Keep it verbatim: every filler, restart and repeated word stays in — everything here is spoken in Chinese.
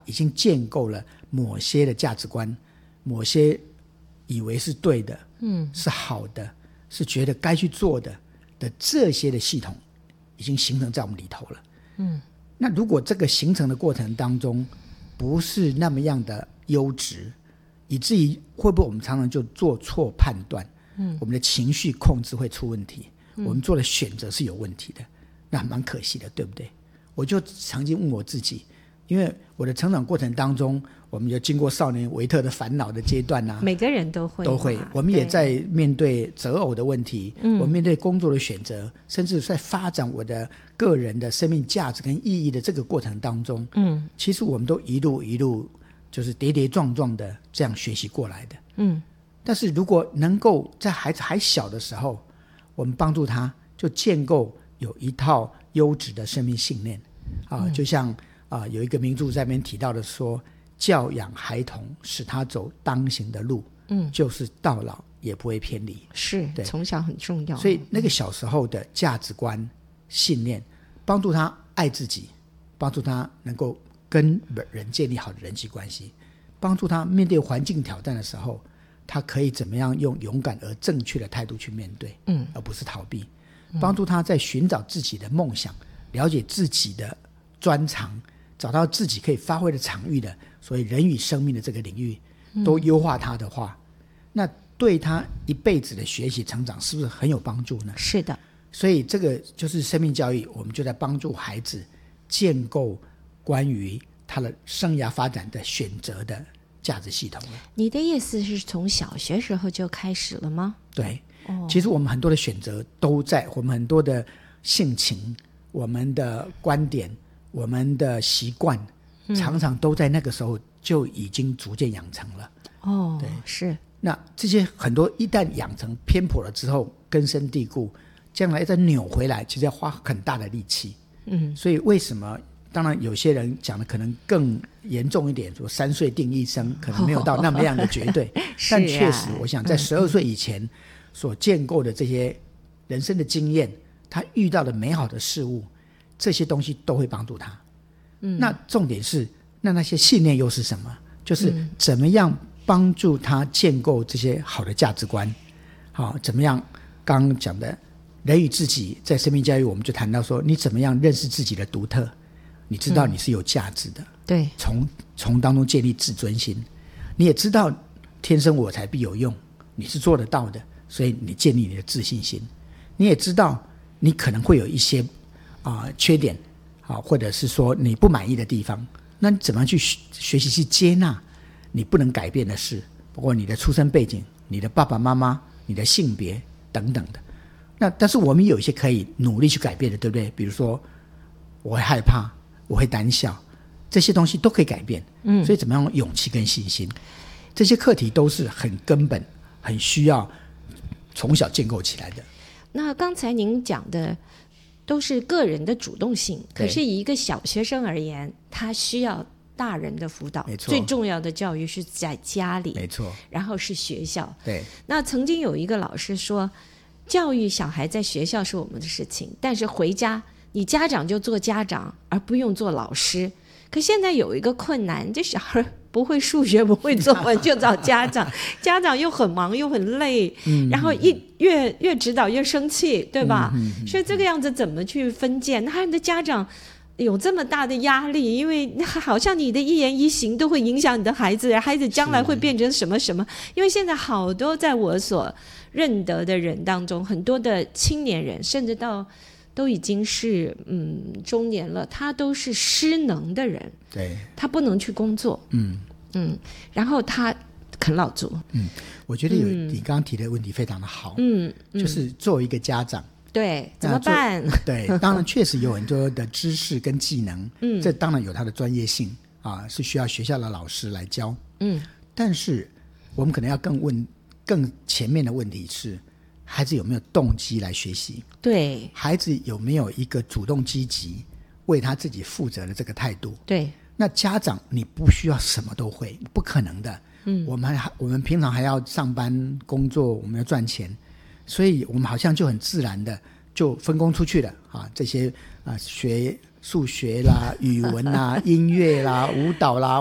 已经建构了某些的价值观，某些以为是对的，嗯，是好的，是觉得该去做的的这些的系统已经形成在我们里头了。嗯，那如果这个形成的过程当中不是那么样的优质，以至于会不会我们常常就做错判断，嗯，我们的情绪控制会出问题，嗯，我们做的选择是有问题的，那蛮可惜的，对不对？我就曾经问我自己，因为我的成长过程当中，我们有经过少年维特的烦恼的阶段啊， 每个人都会都会，我们也在面对择偶的问题，我们面对工作的选择，甚至在发展我的个人的生命价值跟意义的这个过程当中，嗯，其实我们都一路一路就是跌跌撞撞的这样学习过来的，嗯，但是如果能够在孩子还小的时候，我们帮助他就建构有一套优质的生命信念啊，就像啊有一个名著在那边提到的说，教养孩童，使他走当行的路，嗯，就是到老也不会偏离。 是，从小很重要。 所以那个小时候的价值观、信念，帮助他爱自己，帮助他能够跟人建立好的人际关系，帮助他面对环境挑战的时候，他可以怎么样用勇敢而正确的态度去面对，嗯，而不是逃避。帮助他在寻找自己的梦想，了解自己的专长，找到自己可以发挥的场域的，所以人与生命的这个领域都优化他的话，嗯，那对他一辈子的学习成长是不是很有帮助呢？ 是的。 所以这个就是生命教育，我们就在帮助孩子建构关于他的生涯发展的选择的价值系统了。 你的意思是从小学时候就开始了吗？ 对，哦，其实我们很多的选择都在，我们很多的性情，我们的观点，我们的习惯，嗯，常常都在那个时候就已经逐渐养成了。 哦， 对， 是。 那这些很多一旦养成偏颇了之后，根深蒂固，将来再扭回来，其实要花很大的力气。嗯，所以为什么？当然，有些人讲的可能更严重一点，说三岁定一生，可能没有到那么样的绝对。哦，但确实，我想在十二岁以前所建构的这些人生的经验，他遇到的美好的事物，这些东西都会帮助他。嗯，那重点是，那那些信念又是什么？就是怎么样帮助他建构这些好的价值观。好，怎么样？刚刚讲的人与自己，在生命教育我们就谈到说，你怎么样认识自己的独特，你知道你是有价值的，嗯，对，从从当中建立自尊心，你也知道天生我材必有用，你是做得到的，所以你建立你的自信心。你也知道你可能会有一些啊、呃、缺点，啊，或者是说你不满意的地方，那你怎么样去学习去接纳你不能改变的事，包括你的出生背景、你的爸爸妈妈、你的性别等等的。那但是我们有一些可以努力去改变的，对不对？比如说我会害怕，我会胆小，这些东西都可以改变。嗯，所以怎么样用勇气跟信心，这些课题都是很根本，很需要从小建构起来的。 那刚才您讲的都是个人的主动性，可是以一个小学生而言，他需要大人的辅导，最重要的教育是在家里， 没错， 然后是学校。 对， 那曾经有一个老师说，教育小孩在学校是我们的事情，但是回家你家长就做家长，而不用做老师。可现在有一个困难，这小孩不会数学不会作文就找家长家长又很忙又很累，嗯，然后一越越指导越生气，对吧？嗯嗯嗯，所以这个样子怎么去分界？那你的家长有这么大的压力，因为好像你的一言一行都会影响你的孩子，孩子将来会变成什么什么。因为现在好多在我所认得的人当中，很多的青年人甚至到都已经是嗯中年了，他都是失能的人， 对， 他不能去工作，嗯嗯，然后他啃老族。 嗯，我觉得有、嗯、你刚刚提的问题非常的好，嗯，嗯就是作为一个家长， 对，怎么办？ 对，当然确实有很多的知识跟技能，嗯，这当然有它的专业性啊，是需要学校的老师来教，嗯，但是我们可能要更问更前面的问题是，孩子有没有动机来学习？对，孩子有没有一个主动积极为他自己负责的这个态度？对，那家长你不需要什么都会，不可能的。嗯，我们还我们平常还要上班工作，我们要赚钱，所以我们好像就很自然的就分工出去了啊。这些啊学数学啦、语文啦、音乐啦、舞蹈啦、